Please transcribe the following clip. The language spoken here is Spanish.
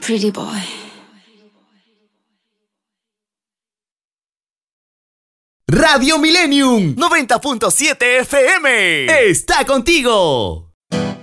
Pretty boy. Radio Millennium 90.7 FM está contigo.